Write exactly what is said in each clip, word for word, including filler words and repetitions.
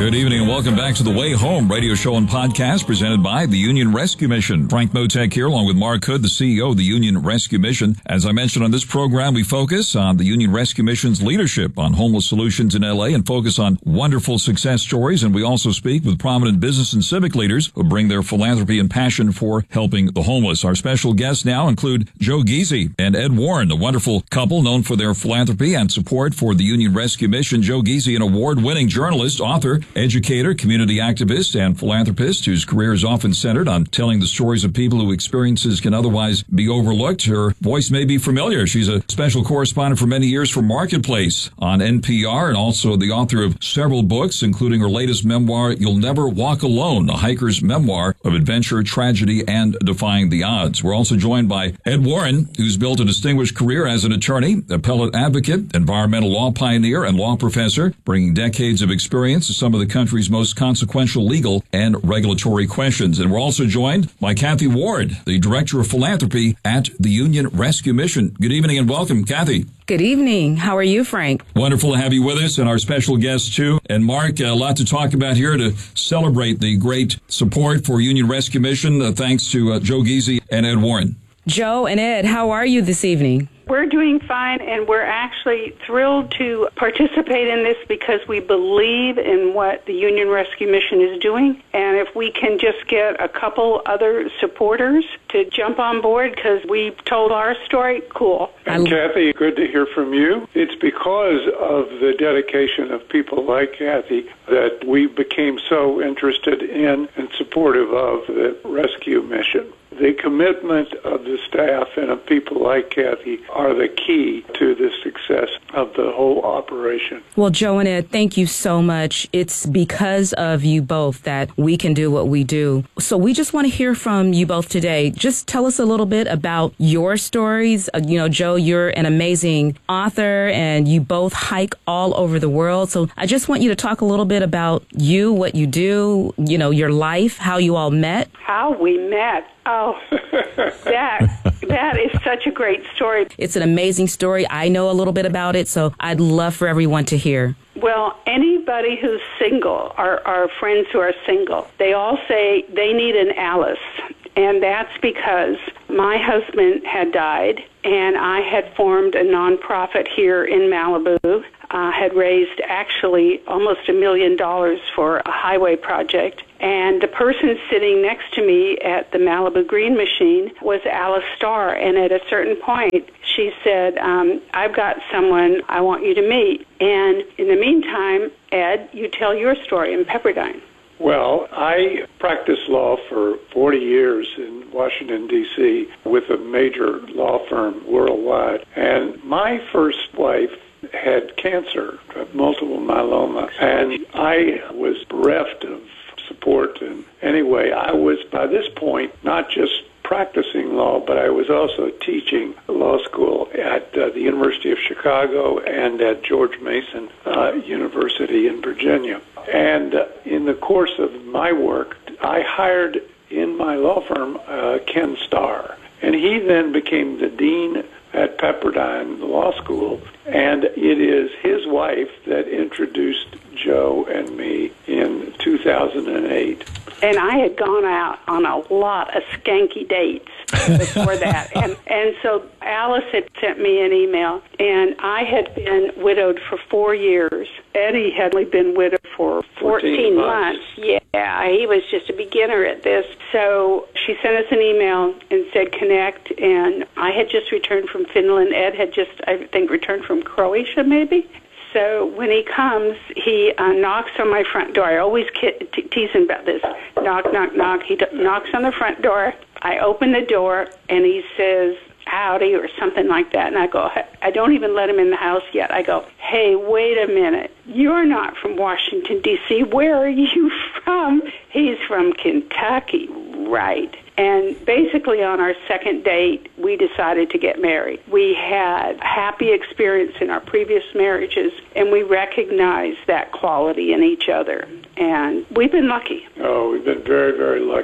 Good evening and welcome back to The Way Home radio show and podcast presented by the Union Rescue Mission. Frank Motek here along with Mark Hood, the C E O of the Union Rescue Mission. As I mentioned on this program, we focus on the Union Rescue Mission's leadership on homeless solutions in L A and focus on wonderful success stories. And we also speak with prominent business and civic leaders who bring their philanthropy and passion for helping the homeless. Our special guests now include Joe Giese and Ed Warren, a wonderful couple known for their philanthropy and support for the Union Rescue Mission. Joe Giese, an award-winning journalist, author, educator, community activist, and philanthropist whose career is often centered on telling the stories of people whose experiences can otherwise be overlooked. Her voice may be familiar. She's a special correspondent for many years for Marketplace on N P R and also the author of several books, including her latest memoir, You'll Never Walk Alone, a hiker's memoir of adventure, tragedy, and defying the odds. We're also joined by Ed Warren, who's built a distinguished career as an attorney, appellate advocate, environmental law pioneer, and law professor, bringing decades of experience to some of the country's most consequential legal and regulatory questions. And we're also joined by Kathy Ward, the Director of Philanthropy at the Union Rescue Mission. Good evening and welcome, Kathy. Good evening. How are you, Frank? Wonderful to have you with us and our special guests, too. And Mark, a lot to talk about here to celebrate the great support for Union Rescue Mission, uh, thanks to uh, Joe Giese and Ed Warren. Joe and Ed, how are you this evening? We're doing fine, and we're actually thrilled to participate in this because we believe in what the Union Rescue Mission is doing. And if we can just get a couple other supporters to jump on board because we've told our story, cool. And Kathy, good to hear from you. It's because of the dedication of people like Kathy that we became so interested in and supportive of the rescue mission. The commitment of the staff and of people like Kathy are the key to the success of the whole operation. Well, Joe and Ed, thank you so much. It's because of you both that we can do what we do. So we just want to hear from you both today. Just tell us a little bit about your stories. Uh, you know, Joe, you're an amazing author and you both hike all over the world. So I just want you to talk a little bit about you, what you do, you know, your life, how you all met. How we met. Oh, that that is such a great story. It's an amazing story. I know a little bit about it, so I'd love for everyone to hear. Well, anybody who's single, our, our friends who are single, they all say they need an Alice. And that's because my husband had died, and I had formed a nonprofit here in Malibu, uh, had raised actually almost a million dollars for a highway project. And the person sitting next to me at the Malibu Green Machine was Alice Starr. And at a certain point, she said, um, I've got someone I want you to meet. And in the meantime, Ed, you tell your story in Pepperdine. Well, I practiced law for forty years in Washington, D C with a major law firm worldwide. And my first wife had cancer, multiple myeloma, and I was bereft of support. And anyway, I was, by this point, not just practicing law, but I was also teaching law school at uh, the University of Chicago and at George Mason uh, University in Virginia. And uh, in the course of my work, I hired in my law firm uh, Ken Starr, and he then became the dean at Pepperdine Law School, and it is his wife that introduced Joe and me in two thousand eight. And I had gone out on a lot of skanky dates before that. And and so Alice had sent me an email, and I had been widowed for four years. Eddie had only been widowed for fourteen months. Yeah, he was just a beginner at this. So she sent us an email and said connect, and I had just returned from Finland. Ed had just, I think, returned from Croatia, maybe. So when he comes, he uh, knocks on my front door. I always kid, te- tease him about this. Knock, knock, knock. He d- knocks on the front door. I open the door, and he says, howdy, or something like that. And I go, I don't even let him in the house yet. I go, hey, wait a minute. You're not from Washington, D C Where are you from? He's from Kentucky. Right. And basically on our second date, we decided to get married. We had happy experience in our previous marriages, and we recognized that quality in each other. And we've been lucky. Oh, we've been very, very lucky.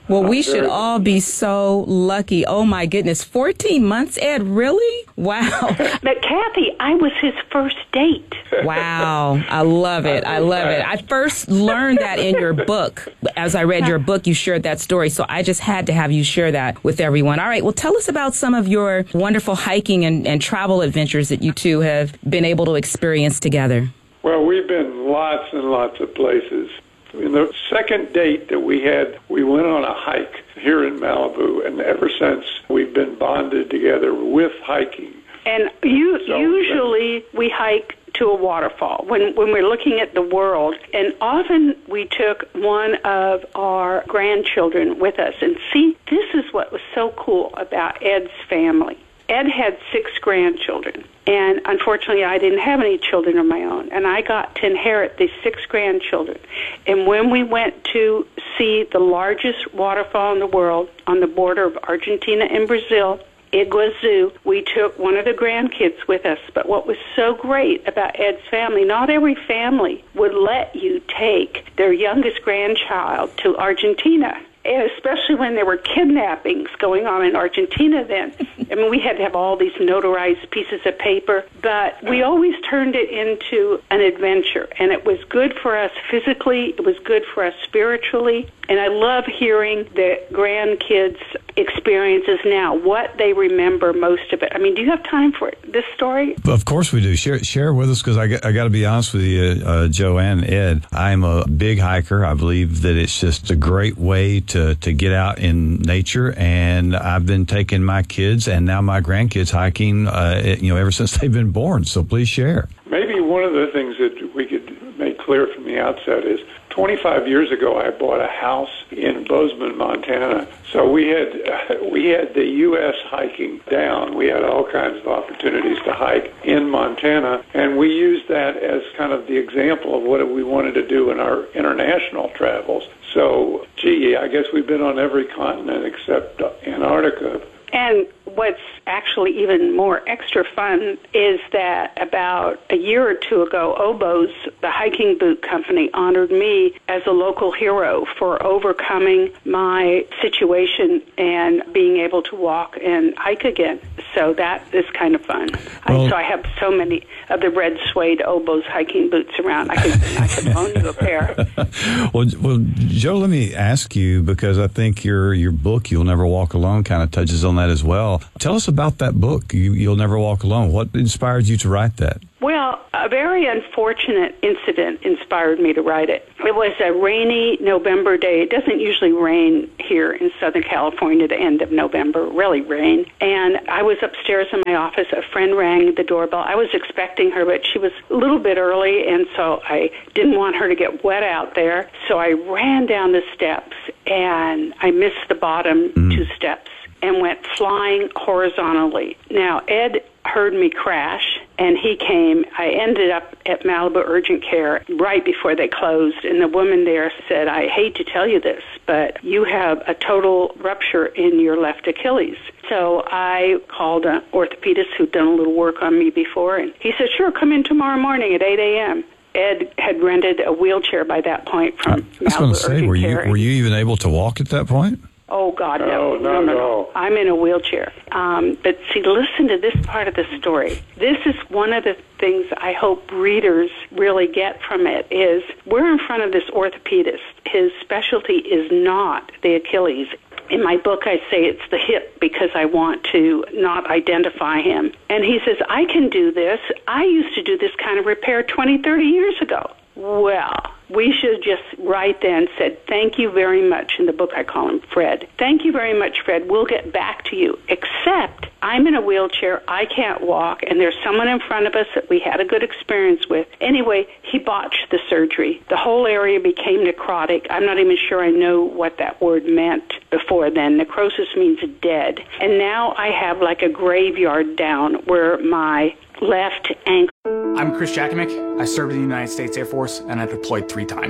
Well, we should all be so lucky. Oh, my goodness. fourteen months, Ed? Really? Wow. But, Kathy, I was his first date. Wow. I love it. I love it. I first learned that in your book. As I read your book, you shared that story. So I just had to have you share that with everyone. All right. Well, tell us about some of your wonderful hiking and, and travel adventures that you two have been able to experience together. Well, we've been lots and lots of places. In the second date that we had, we went on a hike here in Malibu, and ever since we've been bonded together with hiking. And you, So, usually we hike to a waterfall when when we're looking at the world, and often we took one of our grandchildren with us. And see, this is what was so cool about Ed's family. Ed had six grandchildren, and unfortunately I didn't have any children of my own, and I got to inherit these six grandchildren. And when we went to see the largest waterfall in the world on the border of Argentina and Brazil, Iguazu, we took one of the grandkids with us. But what was so great about Ed's family, not every family would let you take their youngest grandchild to Argentina. And especially when there were kidnappings going on in Argentina then. I mean, we had to have all these notarized pieces of paper, but we always turned it into an adventure. And it was good for us physically, it was good for us spiritually. And I love hearing the grandkids' experiences now, what they remember most of it. I mean, do you have time for it, this story? Of course we do. Share share with us, because I, I got to be honest with you, uh, Joe and Ed. I'm a big hiker. I believe that it's just a great way to, to get out in nature, and I've been taking my kids and now my grandkids hiking, uh, you know, ever since they've been born. So please share. Maybe one of the things that we could make clear from the outset is twenty-five years ago, I bought a house in Bozeman, Montana. So we had uh, we had the U S hiking down. We had all kinds of opportunities to hike in Montana, and we used that as kind of the example of what we wanted to do in our international travels. So, gee, I guess we've been on every continent except Antarctica. And what's actually even more extra fun is that about a year or two ago, Oboz, the hiking boot company, honored me as a local hero for overcoming my situation and being able to walk and hike again. So that is kind of fun. Well, I, so I have so many of the red suede Oboz hiking boots around. I could, I could loan you a pair. well, well, Joe, let me ask you, because I think your your book, You'll Never Walk Alone, kind of touches on that as well. Tell us about that book, you, You'll Never Walk Alone. What inspired you to write that? Well, a very unfortunate incident inspired me to write it. It was a rainy November day. It doesn't usually rain here in Southern California the end of November, really rain. And I was upstairs in my office. A friend rang the doorbell. I was expecting her, but she was a little bit early, and so I didn't want her to get wet out there. So I ran down the steps, and I missed the bottom mm. two steps and went flying horizontally. Now, Ed heard me crash, and he came. I ended up at Malibu Urgent Care right before they closed, and the woman there said, I hate to tell you this, but you have a total rupture in your left Achilles. So I called an orthopedist who'd done a little work on me before, and he said, sure, come in tomorrow morning at eight a.m. Ed had rented a wheelchair by that point from Malibu Urgent Care. I was going to say, were you, were you even able to walk at that point? Oh, God, no. No, not no, at no, all. no. I'm in a wheelchair. Um, but see, listen to this part of the story. This is one of the things I hope readers really get from it is we're in front of this orthopedist. His specialty is not the Achilles. In my book, I say it's the hip because I want to not identify him. And he says, I can do this. I used to do this kind of repair twenty, thirty years ago. Well, we should just right then said, thank you very much. In the book, I call him Fred. Thank you very much, Fred. We'll get back to you. Except I'm in a wheelchair. I can't walk. And there's someone in front of us that we had a good experience with. Anyway, he botched the surgery. The whole area became necrotic. I'm not even sure I know what that word meant before then. Necrosis means dead. And now I have like a graveyard down where my left ankle. I'm Chris Jakomick. I served in the United States Air Force, and I deployed three times.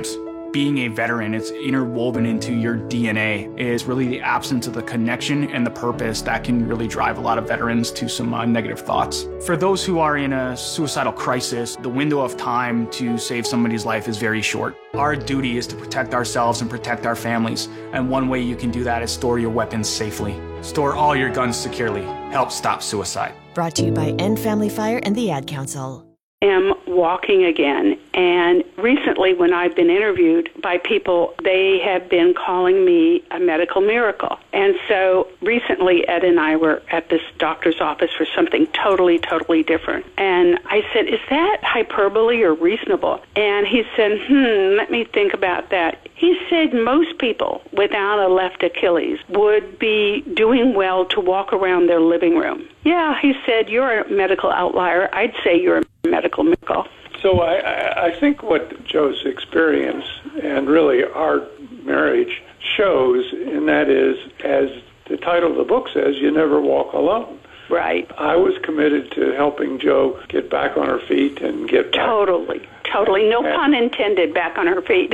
being a veteran, it's interwoven into your D N A, is really the absence of the connection and the purpose that can really drive a lot of veterans to some uh, negative thoughts. For those who are in a suicidal crisis, the window of time to save somebody's life is very short. Our duty is to protect ourselves and protect our families, and one way you can do that is store your weapons safely. Store all your guns securely. Help stop suicide. Brought to you by End Family Fire and the Ad Council. Am walking again, and recently when I've been interviewed by people, they have been calling me a medical miracle. And so recently Ed and I were at this doctor's office for something totally, totally different. And I said, is that hyperbole or reasonable? And he said, hmm, let me think about that. He said most people without a left Achilles would be doing well to walk around their living room. Yeah, he said, you're a medical outlier. I'd say you're a medical miracle. So I, I think what Joe's experience and really our marriage shows, and that is, as the title of the book says, you never walk alone. Right. I was committed to helping Joe get back on her feet and get back. Totally. Totally. No and, pun intended, back on her feet.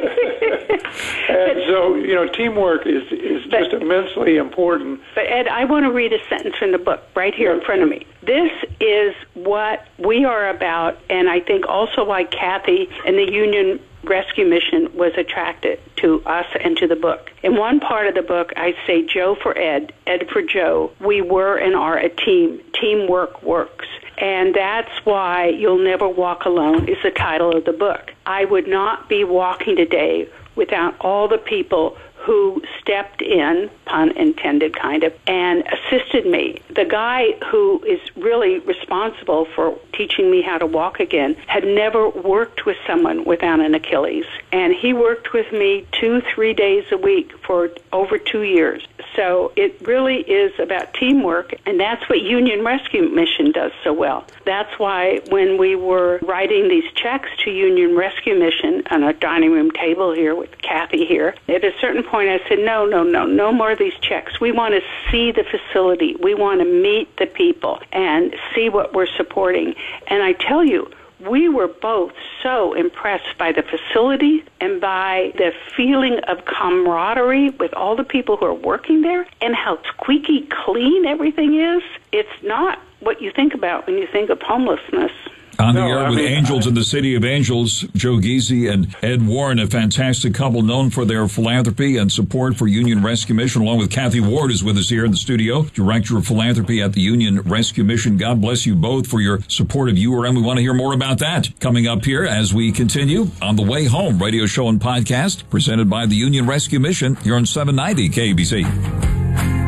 And so, you know, teamwork is, is but, just immensely important. But, Ed, I want to read a sentence from the book right here in front of me. This is what we are about, and I think also why Kathy and the Union Rescue Mission was attracted to us and to the book. In one part of the book, I say Joe for Ed, Ed for Joe. We were and are a team. Teamwork works. And that's why You'll Never Walk Alone is the title of the book. I would not be walking today without all the people who stepped in, pun intended kind of, and assisted me. The guy who is really responsible for teaching me how to walk again had never worked with someone without an Achilles. And he worked with me two, three days a week for over two years. So it really is about teamwork, and that's what Union Rescue Mission does so well. That's why when we were writing these checks to Union Rescue Mission on a dining room table here with Kathy here, at a certain point I said, no, no, no, no more of these checks. We want to see the facility. We want to meet the people and see what we're supporting. And I tell you, we were both so impressed by the facility and by the feeling of camaraderie with all the people who are working there and how squeaky clean everything is. It's not what you think about when you think of homelessness. On the no, air I with mean, Angels in the City of Angels, Joe Giese and Ed Warren, a fantastic couple known for their philanthropy and support for Union Rescue Mission, along with Kathy Ward, who's with us here in the studio, Director of Philanthropy at the Union Rescue Mission. God bless you both for your support of U R M. We want to hear more about that coming up here as we continue on The Way Home radio show and podcast presented by the Union Rescue Mission here on seven ninety K B C.